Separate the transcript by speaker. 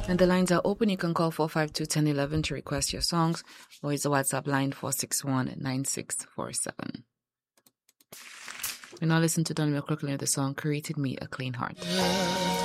Speaker 1: And the lines are open. You can call 452-1011 to request your songs, or it's the WhatsApp line 461-9647. We now listen to Don McClurkin with the song Created Me a Clean Heart.